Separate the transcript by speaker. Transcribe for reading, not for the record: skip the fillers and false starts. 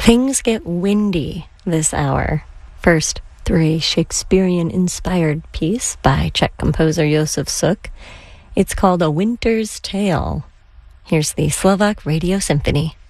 Speaker 1: Things get windy this hour. First, through a Shakespearean-inspired piece by Czech composer Josef Suk. It's called A Winter's Tale. Here's the Slovak Radio Symphony.